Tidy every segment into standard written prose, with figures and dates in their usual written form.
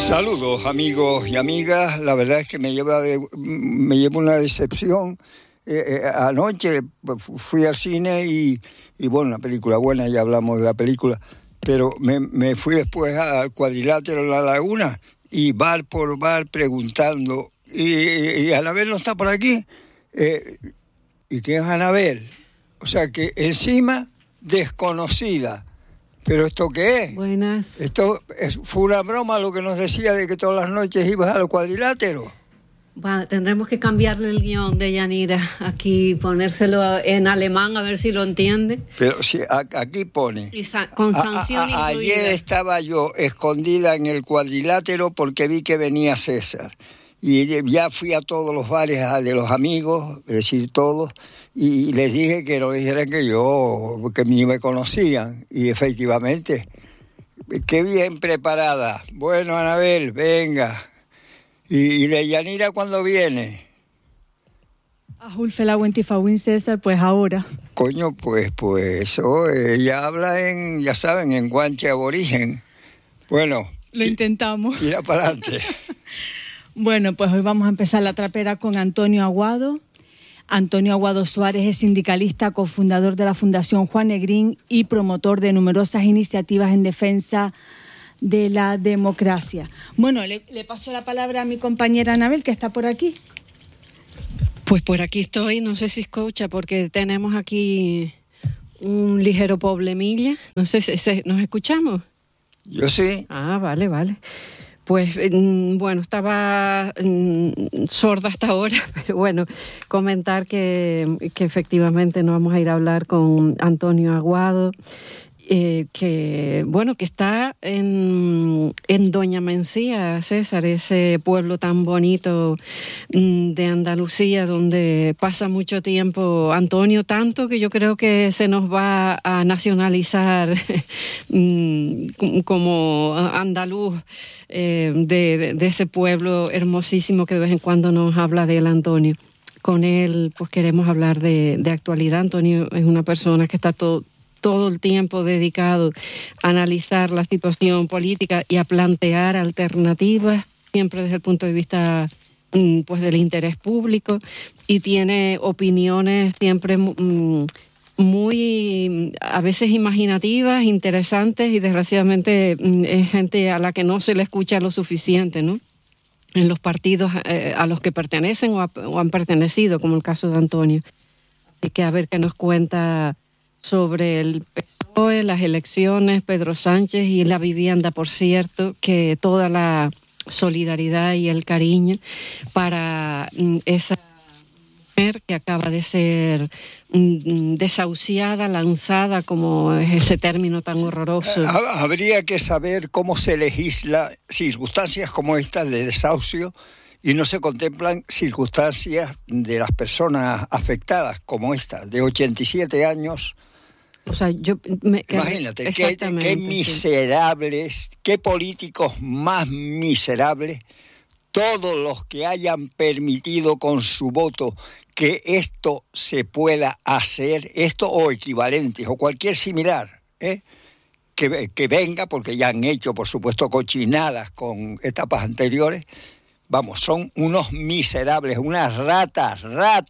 Saludos amigos y amigas, la verdad es que me lleva una decepción. Anoche fui al cine y bueno, una película buena, ya hablamos de la película, pero me fui después al Cuadrilátero en La Laguna y bar por bar preguntando, y Anabel no está por aquí, ¿y quién es Anabel? O sea que encima desconocida. ¿Pero esto qué es? Buenas. Fue una broma lo que nos decía de que todas las noches ibas al Cuadrilátero. Tendremos que cambiarle el guión de Yanira aquí, ponérselo en alemán a ver si lo entiende. Pero sí, aquí pone. Con sanción incluida. Ayer estaba yo escondida en el Cuadrilátero porque vi que venía César. Y ya fui a todos los bares de los amigos, es decir, todos, y les dije que no dijeran que ni me conocían. Y efectivamente, qué bien preparada. Bueno, Anabel, venga. ¿Y de Yanira cuándo viene? A Hulfela Wentifawin César, pues ahora. Coño, pues eso, ella habla ya saben, en guanche aborigen. Bueno. Lo intentamos. Tira para adelante. Bueno, pues hoy vamos a empezar la trapera con Antonio Aguado. Antonio Aguado Suárez es sindicalista, cofundador de la Fundación Juan Negrín y promotor de numerosas iniciativas en defensa de la democracia. Bueno, le paso la palabra a mi compañera Anabel, que está por aquí. Pues por aquí estoy, no sé si escucha, porque tenemos aquí un ligero problemilla. No sé si nos escuchamos. Yo sí. Ah, vale. Pues bueno, estaba sorda hasta ahora, pero bueno, comentar que efectivamente nos vamos a ir a hablar con Antonio Aguado, que está en Doña Mencía, César, ese pueblo tan bonito de Andalucía, donde pasa mucho tiempo Antonio, tanto que yo creo que se nos va a nacionalizar como andaluz de ese pueblo hermosísimo que de vez en cuando nos habla de él, Antonio. Con él pues queremos hablar de actualidad. Antonio es una persona que está todo el tiempo dedicado a analizar la situación política y a plantear alternativas, siempre desde el punto de vista pues del interés público, y tiene opiniones siempre muy a veces imaginativas, interesantes, y desgraciadamente es gente a la que no se le escucha lo suficiente, ¿no? En los partidos a los que pertenecen o han pertenecido, como el caso de Antonio. Así que a ver qué nos cuenta sobre el PSOE, las elecciones, Pedro Sánchez y la vivienda, por cierto, que toda la solidaridad y el cariño para esa mujer que acaba de ser desahuciada, lanzada, como es ese término tan horroroso. Habría que saber cómo se legisla circunstancias como estas de desahucio y no se contemplan circunstancias de las personas afectadas como esta, de 87 años. O sea, imagínate, qué miserables, sí. Qué políticos más miserables, todos los que hayan permitido con su voto que esto se pueda hacer, esto o equivalentes o cualquier similar, que venga, porque ya han hecho, por supuesto, cochinadas con etapas anteriores. Vamos, son unos miserables, unas ratas.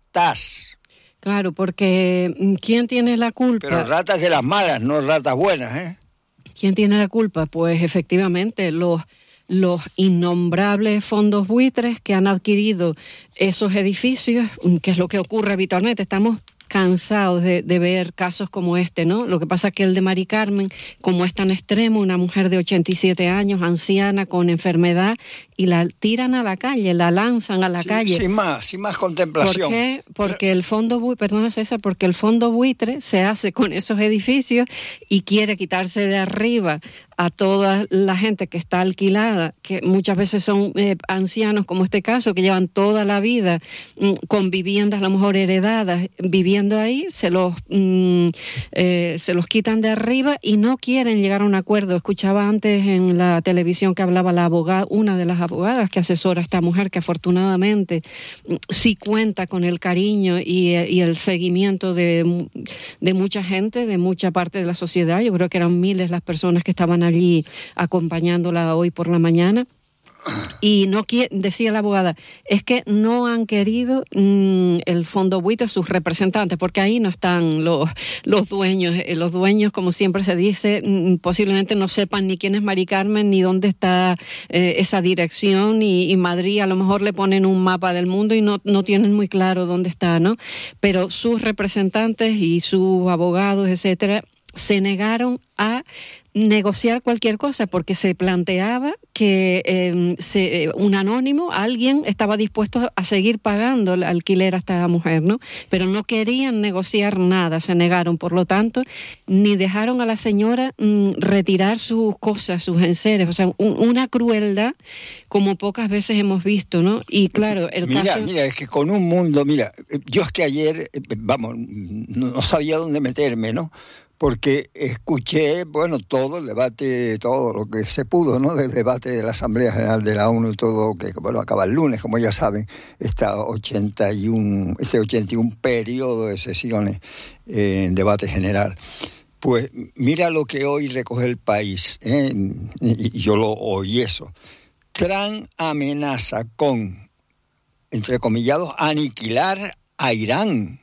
Claro, porque ¿quién tiene la culpa? Pero ratas de las malas, no ratas buenas, ¿eh? ¿Quién tiene la culpa? Pues efectivamente los innombrables fondos buitres que han adquirido esos edificios, que es lo que ocurre habitualmente. Estamos cansados de ver casos como este, ¿no? Lo que pasa es que el de Mari Carmen, como es tan extremo, una mujer de 87 años, anciana, con enfermedad, y la tiran a la calle, la lanzan a la calle. Sin más contemplación. ¿Por qué? Porque el fondo porque el fondo buitre se hace con esos edificios y quiere quitarse de arriba a toda la gente que está alquilada, que muchas veces son ancianos, como este caso, que llevan toda la vida con viviendas a lo mejor heredadas, viviendo ahí, se los quitan de arriba y no quieren llegar a un acuerdo. Escuchaba antes en la televisión que hablaba la abogada, una de las abogadas que asesora a esta mujer, que afortunadamente sí cuenta con el cariño y el seguimiento de mucha gente, de mucha parte de la sociedad. Yo creo que eran miles las personas que estaban allí acompañándola hoy por la mañana. Y no decía la abogada, es que no han querido el fondo buitre, sus representantes, porque ahí no están los dueños. Los dueños, como siempre se dice, posiblemente no sepan ni quién es Mari Carmen, ni dónde está esa dirección, y Madrid a lo mejor le ponen un mapa del mundo y no tienen muy claro dónde está, ¿no? Pero sus representantes y sus abogados, etcétera, se negaron a negociar cualquier cosa porque se planteaba que un anónimo, alguien estaba dispuesto a seguir pagando el alquiler a esta mujer, ¿no? Pero no querían negociar nada, se negaron, por lo tanto, ni dejaron a la señora retirar sus cosas, sus enseres, o sea, una crueldad como pocas veces hemos visto, ¿no? Y claro, Mira, es que con un mundo, yo es que ayer, no sabía dónde meterme, ¿no? Porque escuché, todo el debate, todo lo que se pudo, ¿no? Del debate de la Asamblea General de la ONU y todo, que acaba el lunes, como ya saben, ese 81 periodo de sesiones en debate general. Pues mira lo que hoy recoge el país, y yo lo oí eso. Trump amenaza con, entrecomillados, aniquilar a Irán.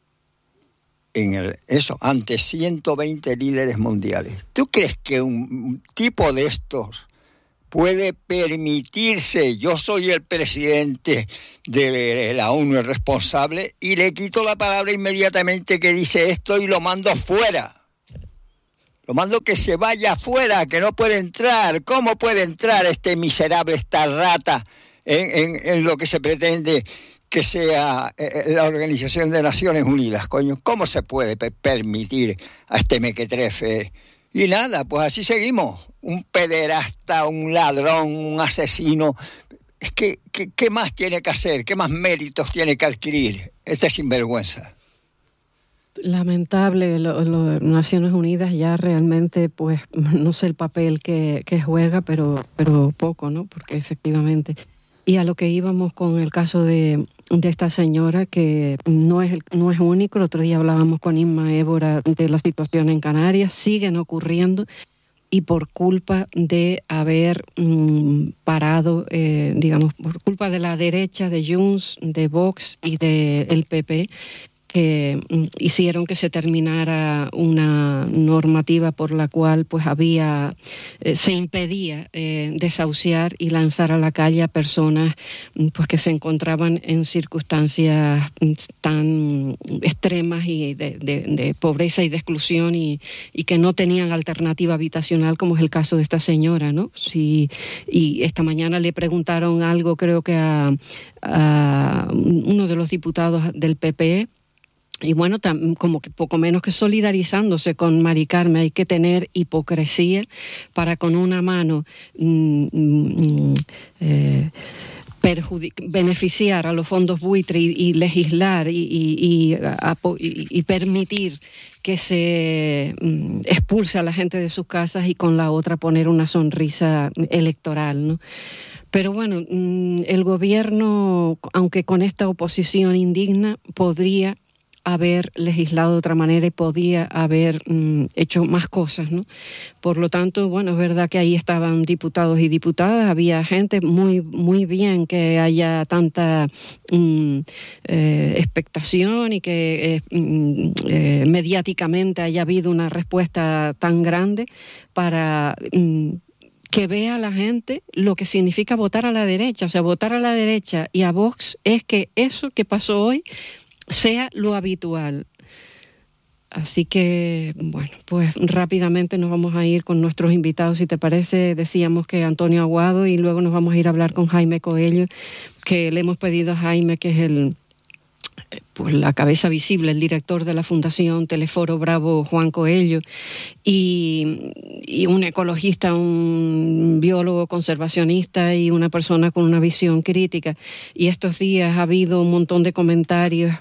Ante 120 líderes mundiales. ¿Tú crees que un tipo de estos puede permitirse, yo soy el presidente de la ONU, el responsable, y le quito la palabra inmediatamente que dice esto y lo mando fuera? Lo mando que se vaya fuera, que no puede entrar. ¿Cómo puede entrar este miserable, esta rata, en lo que se pretende que sea la Organización de Naciones Unidas, coño? ¿Cómo se puede permitir a este mequetrefe? Y nada, pues así seguimos. Un pederasta, un ladrón, un asesino. Es que, ¿qué más tiene que hacer? ¿Qué más méritos tiene que adquirir este sinvergüenza? Lamentable, Naciones Unidas ya realmente, pues, no sé el papel que juega, pero poco, ¿no? Porque efectivamente... Y a lo que íbamos con el caso de esta señora, que no es único. El otro día hablábamos con Inma Évora de la situación en Canarias, siguen ocurriendo, y por culpa de haber parado, por culpa de la derecha, de Junts, de Vox y del PP, que hicieron que se terminara una normativa por la cual pues se impedía desahuciar y lanzar a la calle a personas pues que se encontraban en circunstancias tan extremas y de pobreza y de exclusión, y que no tenían alternativa habitacional, como es el caso de esta señora, ¿no? Y esta mañana le preguntaron algo, creo que a uno de los diputados del PP. Y bueno, como que poco menos que solidarizándose con Mari Carmen. Hay que tener hipocresía para con una mano beneficiar a los fondos buitre y legislar y permitir que se expulse a la gente de sus casas, y con la otra poner una sonrisa electoral, ¿no? Pero bueno, el gobierno, aunque con esta oposición indigna, podría haber legislado de otra manera y podía haber hecho más cosas, ¿no? Por lo tanto, bueno, es verdad que ahí estaban diputados y diputadas, había gente, muy, muy bien que haya tanta expectación y que mediáticamente haya habido una respuesta tan grande para... que vea la gente lo que significa votar a la derecha. O sea, votar a la derecha y a Vox es que eso que pasó hoy sea lo habitual. Así que, bueno, pues rápidamente nos vamos a ir con nuestros invitados, si te parece. Decíamos que Antonio Aguado, y luego nos vamos a ir a hablar con Jaime Coello, que le hemos pedido a Jaime, que es pues la cabeza visible, el director de la Fundación Teleforo Bravo, Juan Coello, y un ecologista, un biólogo conservacionista y una persona con una visión crítica. Y estos días ha habido un montón de comentarios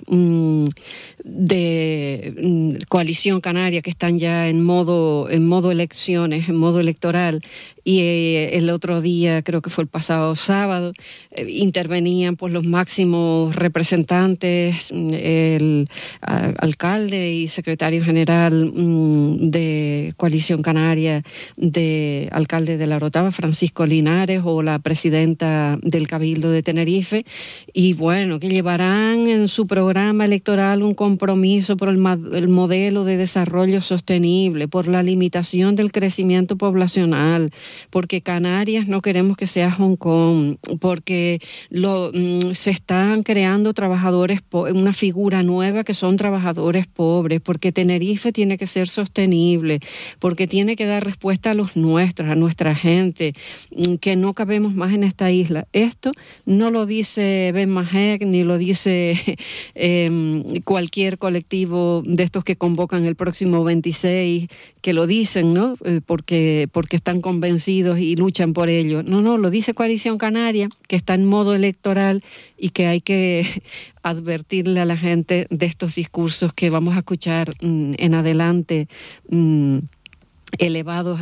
de Coalición Canaria, que están ya en modo elecciones, en modo electoral. Y el otro día, creo que fue el pasado sábado, intervenían pues los máximos representantes el alcalde y secretario general de Coalición Canaria, de alcalde de La Orotava, Francisco Linares, o la presidenta del Cabildo de Tenerife, y bueno, que llevarán en su programa electoral un compromiso por el modelo de desarrollo sostenible, por la limitación del crecimiento poblacional, porque Canarias no queremos que sea Hong Kong, porque se están creando trabajadores, una figura nueva que son trabajadores pobres, porque Tenerife tiene que ser sostenible, porque tiene que dar respuesta a los nuestros, a nuestra gente, que no cabemos más en esta isla. Esto no lo dice Ben Mahek, ni lo dice cualquier colectivo de estos que convocan el próximo 26, que lo dicen, ¿no? Porque están convencidos y luchan por ello. No, lo dice Coalición Canaria, que está en modo electoral y que hay que advertirle a la gente de estos discursos que vamos a escuchar en adelante, elevados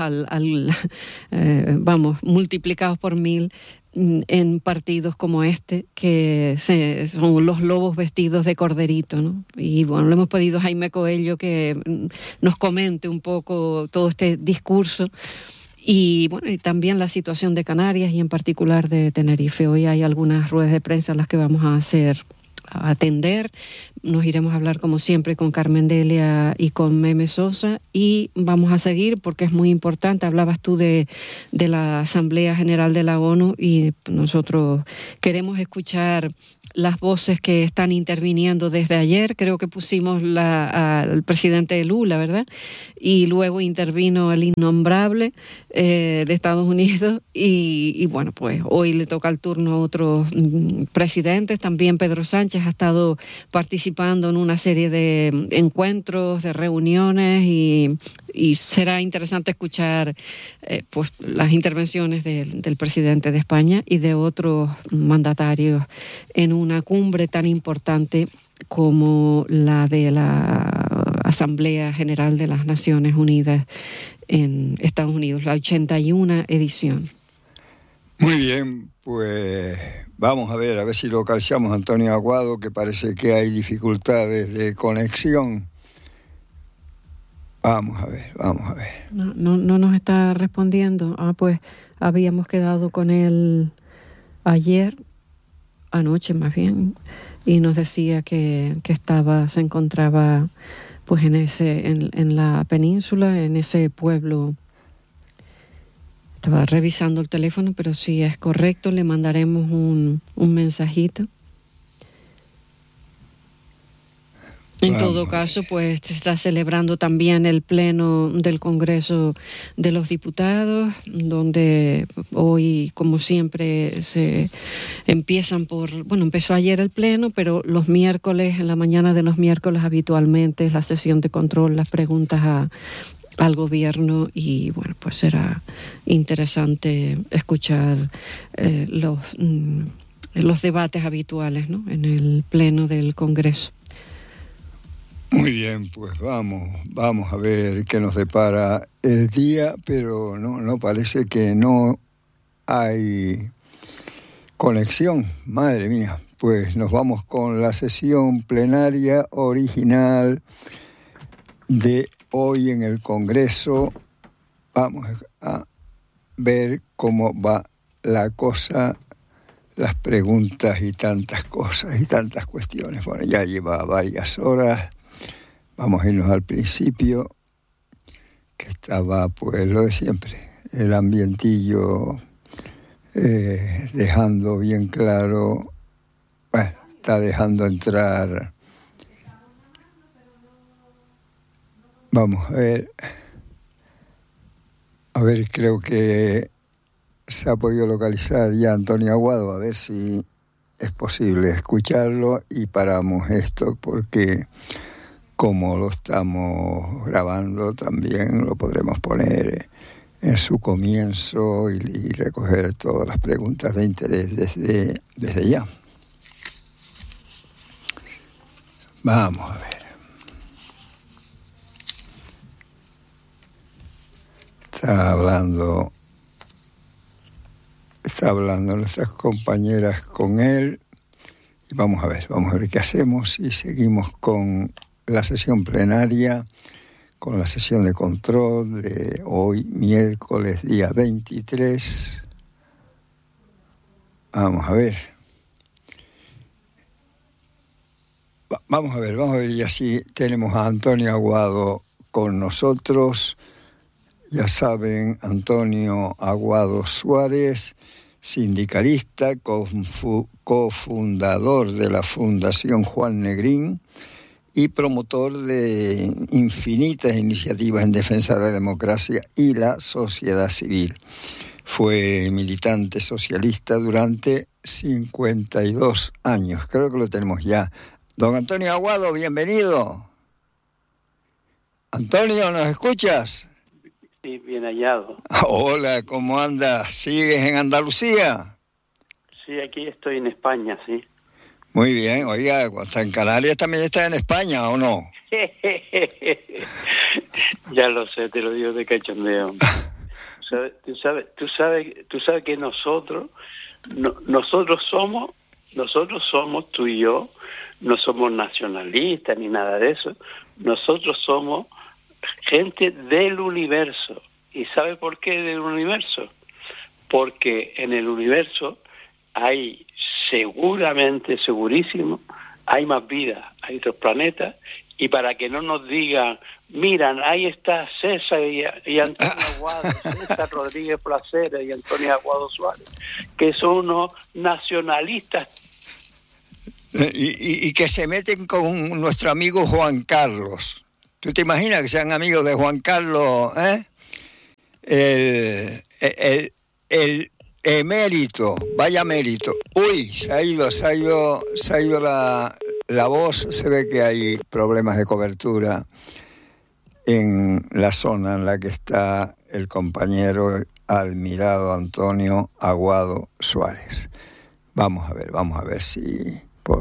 multiplicados por 1000 en partidos como este, que son los lobos vestidos de corderito, ¿no? Y bueno, le hemos pedido a Jaime Coello que nos comente un poco todo este discurso y bueno, y también la situación de Canarias y en particular de Tenerife. Hoy hay algunas ruedas de prensa en las que vamos a atender. Nos iremos a hablar como siempre con Carmen Delia y con Meme Sosa, y vamos a seguir porque es muy importante. Hablabas tú de la Asamblea General de la ONU y nosotros queremos escuchar las voces que están interviniendo desde ayer. Creo que pusimos al presidente Lula, ¿verdad? Y luego intervino el innombrable de Estados Unidos y bueno, pues hoy le toca el turno a otros presidentes. También Pedro Sánchez ha estado participando en una serie de encuentros, de reuniones y será interesante escuchar pues las intervenciones del presidente de España y de otros mandatarios en una cumbre tan importante como la de la Asamblea General de las Naciones Unidas en Estados Unidos, la 81 edición. Muy bien, pues vamos a ver si localizamos a Antonio Aguado, que parece que hay dificultades de conexión. Vamos a ver. No nos está respondiendo. Pues habíamos quedado con él anoche más bien, y nos decía que se encontraba pues en la península, en ese pueblo. Estaba revisando el teléfono, pero si es correcto le mandaremos un mensajito. En todo caso, pues se está celebrando también el pleno del Congreso de los Diputados, donde hoy, como siempre, empezó ayer el pleno, pero los miércoles, en la mañana de los miércoles habitualmente es la sesión de control, las preguntas al gobierno, y bueno, pues será interesante escuchar los debates habituales, ¿no?, en el pleno del Congreso. Muy bien, pues vamos a ver qué nos depara el día, pero no parece que no hay conexión. Madre mía, pues nos vamos con la sesión plenaria original de hoy en el Congreso. Vamos a ver cómo va la cosa, las preguntas y tantas cosas y tantas cuestiones. Bueno, ya lleva varias horas. Vamos a irnos al principio, que estaba pues lo de siempre, el ambientillo dejando bien claro, bueno, está dejando entrar. Vamos a ver, creo que se ha podido localizar ya Antonio Aguado, a ver si es posible escucharlo y paramos esto, porque como lo estamos grabando también lo podremos poner en su comienzo y recoger todas las preguntas de interés desde ya. Vamos a ver. Está hablando nuestras compañeras con él Y vamos a ver qué hacemos y seguimos con la sesión plenaria, con la sesión de control de hoy, miércoles, día 23. Vamos a ver. Vamos a ver, y así tenemos a Antonio Aguado con nosotros. Ya saben, Antonio Aguado Suárez, sindicalista, cofundador de la Fundación Juan Negrín y promotor de infinitas iniciativas en defensa de la democracia y la sociedad civil. Fue militante socialista durante 52 años. Creo que lo tenemos ya. Don Antonio Aguado, bienvenido. Antonio, ¿nos escuchas? Sí, bien hallado. Hola, ¿cómo andas? ¿Sigues en Andalucía? Sí, aquí estoy en España, sí. Muy bien, oiga, cuando está en Canarias también está en España, ¿o no? Ya lo sé, te lo digo de cachondeo. Tú sabes que nosotros somos tú y yo, no somos nacionalistas ni nada de eso. Nosotros somos gente del universo. ¿Y sabe por qué del universo? Porque en el universo hay segurísimo, hay más vida, hay otros planetas, y para que no nos digan, miran, ahí está César y Antonio Aguado, César Rodríguez Placeres y Antonio Aguado Suárez, que son unos nacionalistas. Y que se meten con nuestro amigo Juan Carlos. ¿Tú te imaginas que sean amigos de Juan Carlos, el emérito, vaya mérito? Uy, se ha ido la voz. Se ve que hay problemas de cobertura en la zona en la que está el compañero admirado Antonio Aguado Suárez. Vamos a ver si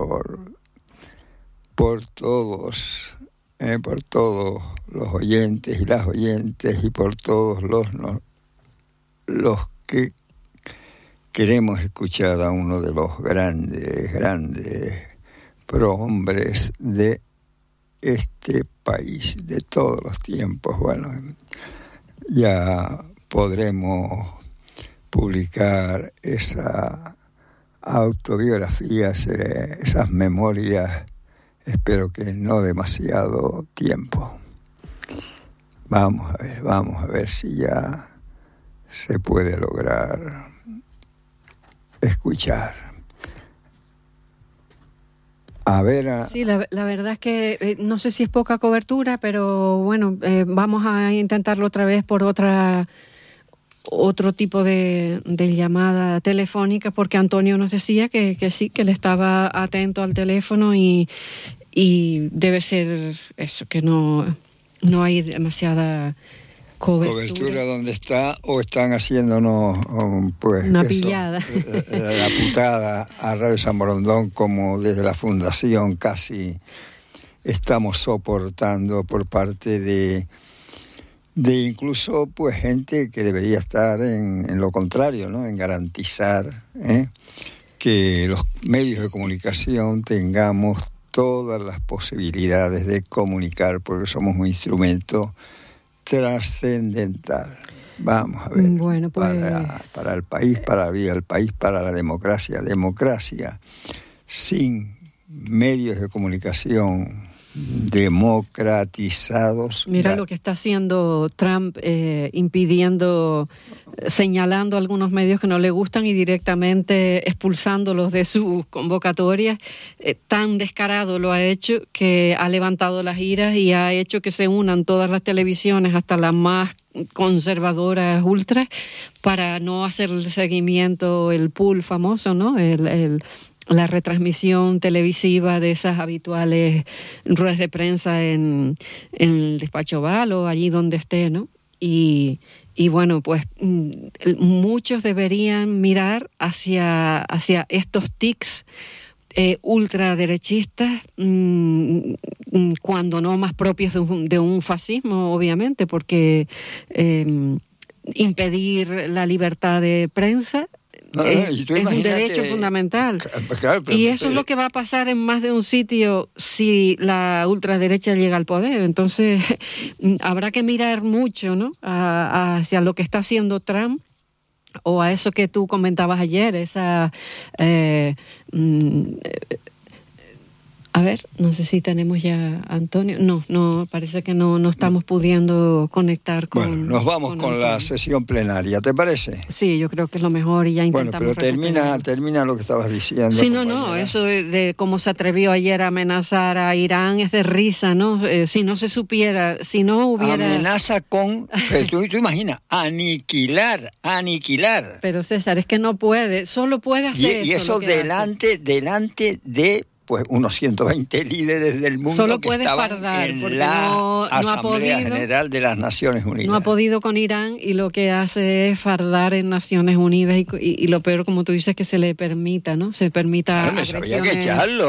por todos los oyentes y las oyentes y por todos los que queremos escuchar a uno de los grandes prohombres de este país, de todos los tiempos. Bueno, ya podremos publicar esa autobiografía, esas memorias, espero que no demasiado tiempo. Vamos a ver si ya se puede lograr escuchar. Sí, la verdad es que no sé si es poca cobertura, pero bueno, vamos a intentarlo otra vez por otro tipo de llamada telefónica, porque Antonio nos decía que sí, que él estaba atento al teléfono y debe ser eso, que no hay demasiada cobertura donde está, o están haciéndonos pues una pillada. La putada a Radio San Borondón, como desde la Fundación casi estamos soportando por parte de incluso pues gente que debería estar en lo contrario, ¿no? En garantizar que los medios de comunicación tengamos todas las posibilidades de comunicar, porque somos un instrumento trascendental. Vamos a ver, bueno, pues para el país, para la vida del país, para la democracia. Democracia sin medios de comunicación democratizados. Mira lo que está haciendo Trump, impidiendo, señalando a algunos medios que no le gustan y directamente expulsándolos de sus convocatorias. Tan descarado lo ha hecho que ha levantado las iras y ha hecho que se unan todas las televisiones, hasta las más conservadoras ultras, para no hacer el seguimiento, el pool famoso, ¿no? La retransmisión televisiva de esas habituales ruedas de prensa en el despacho Oval o allí donde esté, ¿no? Y bueno, pues muchos deberían mirar hacia estos tics ultraderechistas, cuando no más propios de un fascismo, obviamente, porque impedir la libertad de prensa es un derecho fundamental. Claro, y eso es lo que va a pasar en más de un sitio si la ultraderecha llega al poder. Entonces, habrá que mirar mucho, ¿no?, hacia lo que está haciendo Trump, o a eso que tú comentabas ayer, esa... a ver, no sé si tenemos ya a Antonio. No, parece que no estamos pudiendo conectar con... Bueno, nos vamos con la sesión plenaria, ¿te parece? Sí, yo creo que es lo mejor y ya intentamos... Bueno, pero termina lo que estabas diciendo. Sí, no, eso de cómo se atrevió ayer a amenazar a Irán es de risa, ¿no? Si no se supiera, si no hubiera... Amenaza con... Pero tú imaginas, aniquilar. Pero César, es que no puede, solo puede hacer eso. Y eso delante de... pues unos 120 líderes del mundo solo que puede estaban fardar, en la Asamblea General de las Naciones Unidas. No ha podido con Irán y lo que hace es fardar en Naciones Unidas y lo peor, como tú dices, que se le permita, ¿no? Se permita agresiones. Había que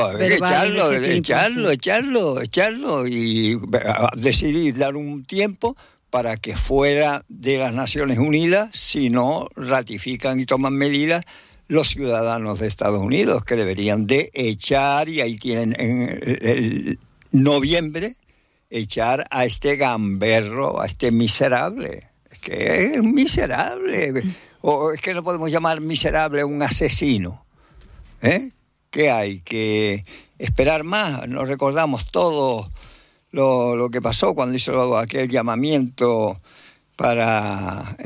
echarlo y decidir dar un tiempo para que fuera de las Naciones Unidas, si no ratifican y toman medidas los ciudadanos de Estados Unidos, que deberían de echar, y ahí tienen en el noviembre, echar a este gamberro, a este miserable. Es que es miserable. O es que no podemos llamar miserable a un asesino. ¿Qué hay? ¿Que esperar más? Nos recordamos todo lo que pasó cuando hizo aquel llamamiento para...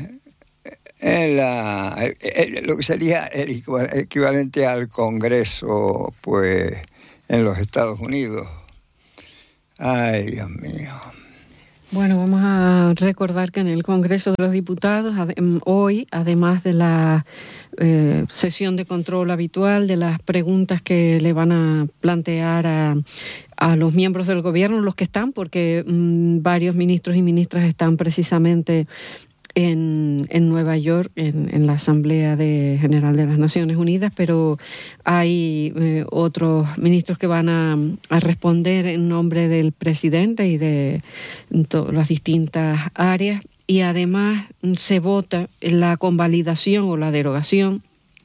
lo que sería el equivalente al Congreso, pues, en los Estados Unidos. Ay, Dios mío. Bueno, vamos a recordar que en el Congreso de los Diputados, hoy, además de la sesión de control habitual, de las preguntas que le van a plantear a los miembros del gobierno, los que están, porque varios ministros y ministras están precisamente en Nueva York, en la Asamblea General de las Naciones Unidas, pero hay otros ministros que van a responder en nombre del presidente y de las distintas áreas, y además se vota la convalidación o la derogación.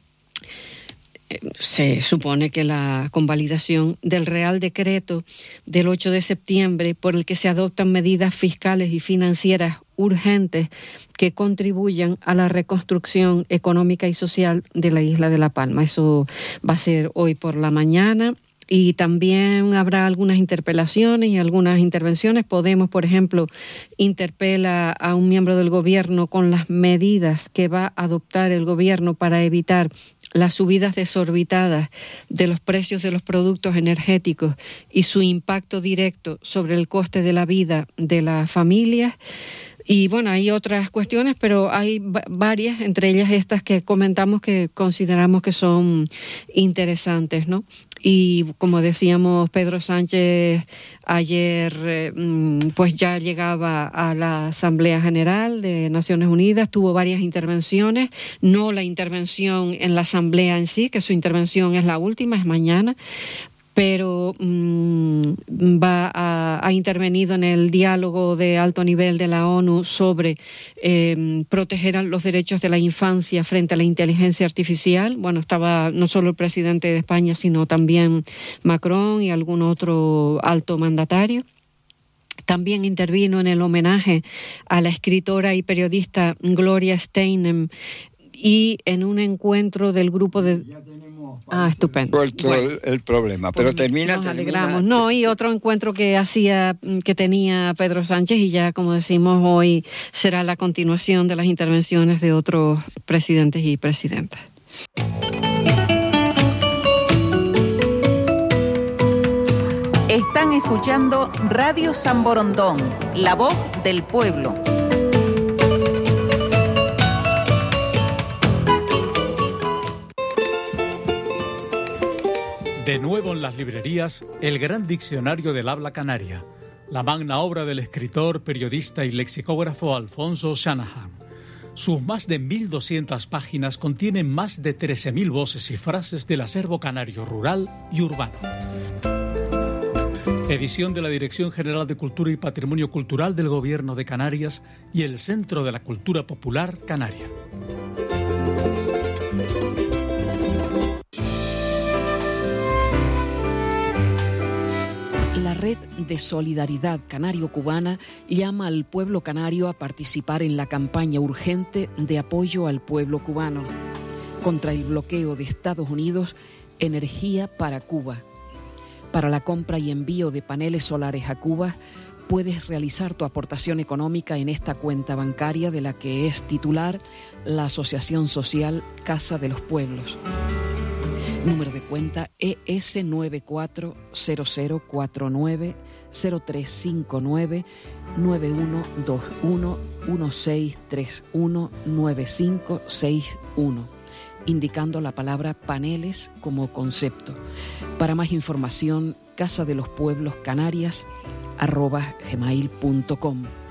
Se supone que la convalidación del Real Decreto del 8 de septiembre por el que se adoptan medidas fiscales y financieras urgentes que contribuyan a la reconstrucción económica y social de la isla de La Palma. Eso va a ser hoy por la mañana. Y también habrá algunas interpelaciones y algunas intervenciones. Podemos, por ejemplo, interpela a un miembro del gobierno con las medidas que va a adoptar el gobierno para evitar las subidas desorbitadas de los precios de los productos energéticos y su impacto directo sobre el coste de la vida de las familias. Y bueno, hay otras cuestiones, pero hay varias, entre ellas estas que comentamos, que consideramos que son interesantes, ¿no? Y como decíamos, Pedro Sánchez ayer pues ya llegaba a la Asamblea General de Naciones Unidas, tuvo varias intervenciones, no la intervención en la Asamblea en sí, que su intervención es la última, es mañana, pero ha intervenido en el diálogo de alto nivel de la ONU sobre proteger los derechos de la infancia frente a la inteligencia artificial. Bueno, estaba no solo el presidente de España, sino también Macron y algún otro alto mandatario. También intervino en el homenaje a la escritora y periodista Gloria Steinem y en un encuentro del grupo de... estupendo. Bueno, el problema, pero nos alegramos. No, y otro encuentro que tenía Pedro Sánchez, y ya, como decimos, hoy será la continuación de las intervenciones de otros presidentes y presidentas. Están escuchando Radio San Borondón, la voz del pueblo. De nuevo en las librerías, el gran diccionario del habla canaria, la magna obra del escritor, periodista y lexicógrafo Alfonso Shanahan. Sus más de 1.200 páginas contienen más de 13.000 voces y frases del acervo canario rural y urbano. Edición de la Dirección General de Cultura y Patrimonio Cultural del Gobierno de Canarias y el Centro de la Cultura Popular Canaria. de Solidaridad Canario-Cubana llama al pueblo canario a participar en la campaña urgente de apoyo al pueblo cubano contra el bloqueo de Estados Unidos, Energía para Cuba. Para la compra y envío de paneles solares a Cuba, puedes realizar tu aportación económica en esta cuenta bancaria de la que es titular la Asociación Social Casa de los Pueblos. Número de cuenta ES 940049 0359 9121 1631 9561, indicando la palabra paneles como concepto. Para más información, casadelospuebloscanarias@gmail.com.